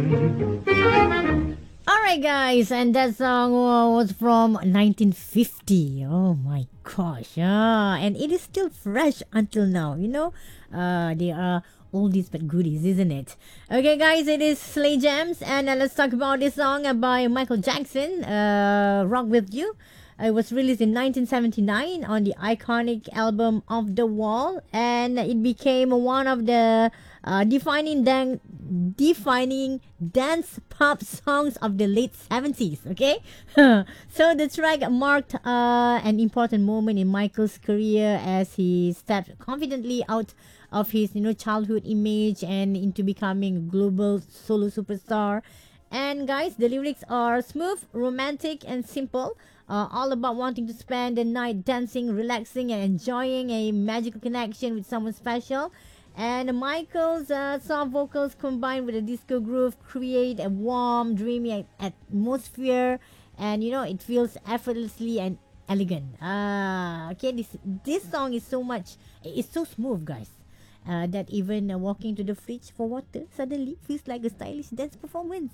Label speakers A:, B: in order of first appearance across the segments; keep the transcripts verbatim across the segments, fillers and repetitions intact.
A: Alright, guys, and that song uh, was from nineteen fifty. Oh my gosh, yeah, and it is still fresh until now. You know, uh, they are oldies but goodies, isn't it? Okay, guys, it is Slay Jams, and uh, let's talk about this song uh, by Michael Jackson, uh, "Rock with You." It was released in nineteen seventy-nine on the iconic album Off the Wall, and it became one of the uh, defining dan- defining dance pop songs of the late seventies. Okay, so the track marked uh, an important moment in Michael's career as he stepped confidently out of his you know childhood image and into becoming a global solo superstar. And guys, the lyrics are smooth, romantic, and simple. Uh, all about wanting to spend the night dancing, relaxing, and enjoying a magical connection with someone special. And Michael's uh, soft vocals combined with a disco groove create a warm, dreamy at- atmosphere, and you know it feels effortlessly and elegant. Ah, okay. This this song is so much. It's so smooth, guys. Uh, that even uh, walking to the fridge for water suddenly feels like a stylish dance performance.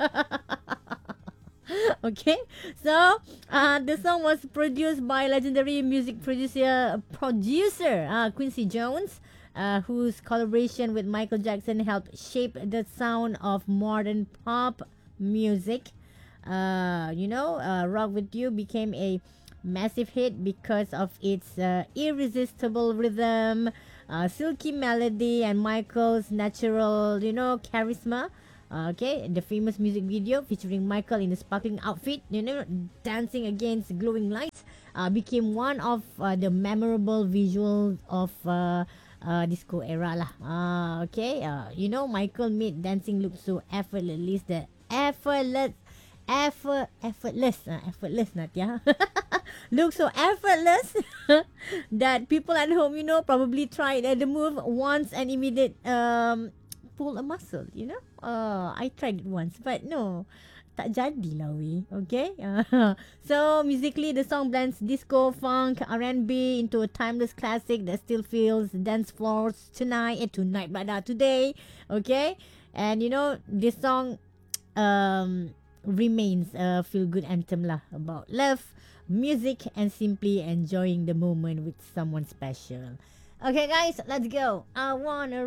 A: Okay, so uh, the song was produced by legendary music producer producer uh, Quincy Jones, uh, whose collaboration with Michael Jackson helped shape the sound of modern pop music. Uh, you know, uh, "Rock with You" became a massive hit because of its uh, irresistible rhythm, uh, silky melody, and Michael's natural, you know, charisma. Uh, okay, the famous music video featuring Michael in a sparkling outfit, you know, dancing against glowing lights, uh, became one of uh, the memorable visuals of uh, uh, disco era lah. Uh, okay, uh, you know, Michael made dancing look so effortless, the effortless effort effortless uh, effortless not yeah look so effortless that people at home you know probably tried uh, the move once and immediate um pull a muscle you know uh I tried it once but no tak jadilah we okay uh, so musically the song blends disco funk R and B into a timeless classic that still feels dance floors tonight eh, tonight but not today okay and you know this song um remains a feel good anthem lah about love, music, and simply enjoying the moment with someone special. Okay, guys, let's go. I wanna